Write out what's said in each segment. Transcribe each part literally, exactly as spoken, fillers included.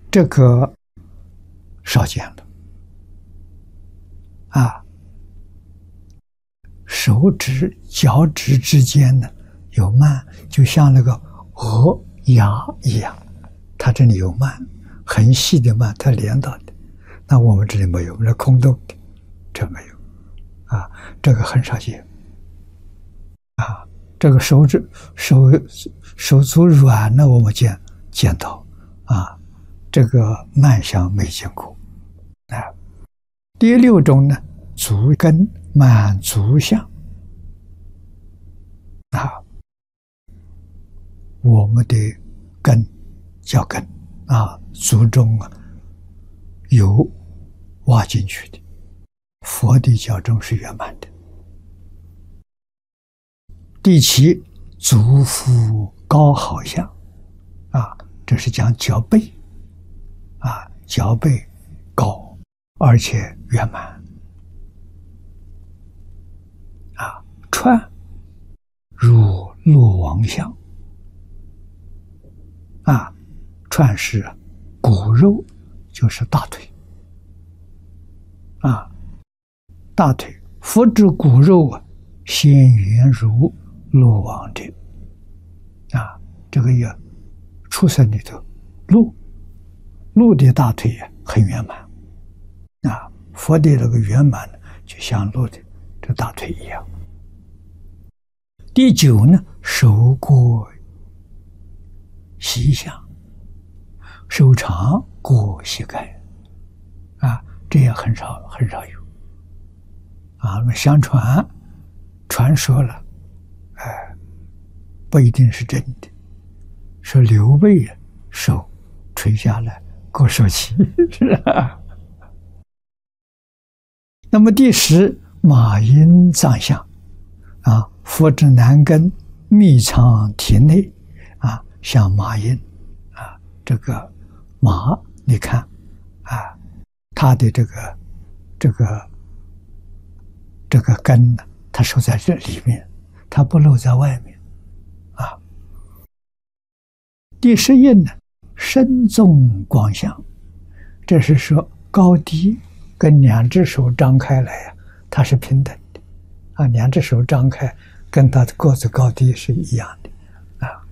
这个少见了啊。手指、脚趾之间呢有蔓，就像那个鹅牙一样，它这里有蔓，很细的蔓，它连到的。那我们这里没有，我们这空洞的，这没有啊，这个很少见啊。这个手指、手手足软呢，我们见见到啊，这个蔓相没见过啊。第六种呢，足跟满足相啊，我们的根叫根啊，足中啊有挖进去的，佛的脚中是圆满的。第七，足腹高好相啊，这是讲脚背啊，脚背高而且圆满啊。串如落王相啊，串是骨肉，就是大腿啊，大腿佛之骨肉啊，鲜圆如落王者啊，这个也出生里头，鹿鹿的大腿也很圆满啊，佛的那个圆满呢，就像鹿的这大腿一样。第九呢，手过膝相，手长过膝盖啊，这也很少很少有啊。那么相传传说了，哎，不一定是真的，说刘备啊手垂下来过手膝是吧？那么第十，马阴藏相啊，佛之南根密藏体内啊，像马阴啊，这个马你看啊，它的这个这个这个根呢，它收在这里面，它不露在外面啊。第十印呢，身纵光相，这是说高低跟两只手张开来呀、啊，它是平等的啊，两只手张开跟它的个子高低是一样的啊。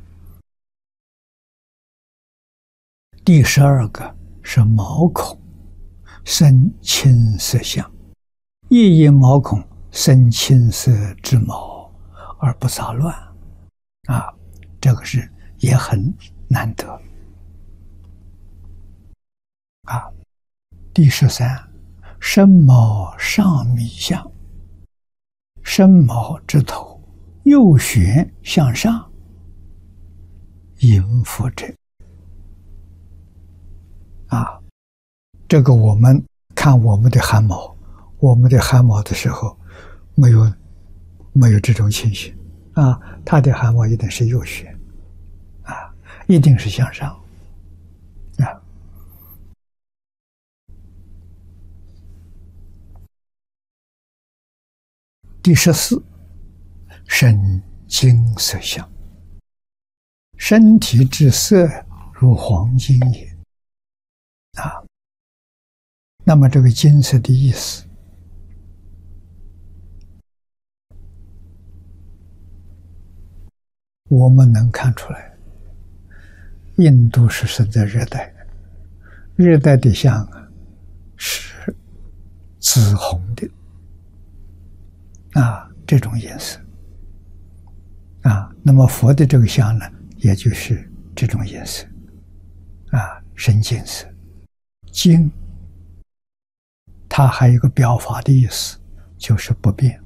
第十二个是毛孔生青色相，夜夜毛孔生青色之毛而不杂乱啊，这个是也很难得啊。第十三，身毛上弥相，身毛之头右旋向上，迎佛者啊，这个我们看我们的汗毛，我们的汗毛的时候没有没有这种情形啊，它的汗毛一定是右旋啊，一定是向上啊。第十四，身金色相，身体之色如黄金也啊。那么这个金色的意思，我们能看出来，印度是生在热带，热带的相啊是紫红的啊，这种颜色啊。那么佛的这个相呢，也就是这种颜色啊，深金色。金它还有一个表法的意思，就是不变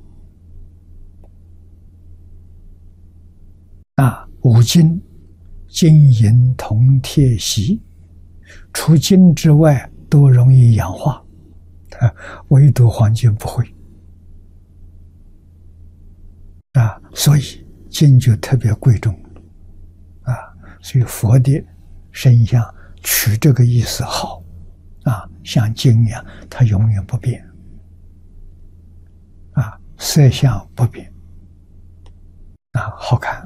啊。五金，金银铜铁锡，除金之外都容易氧化啊，唯独黄金不会啊，所以金就特别贵重啊。所以佛的身相取这个意思好啊，像金一样，它永远不变啊，色相不变啊，好看。